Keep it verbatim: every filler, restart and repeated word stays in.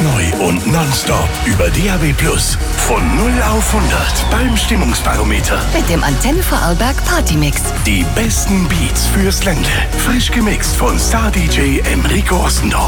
Neu und nonstop über D A B Plus. Von null auf hundert beim Stimmungsbarometer. Mit dem Antenne Vorarlberg Partymix. Die besten Beats fürs Ländle. Frisch gemixt von Star-D J Enrico Ostendorf.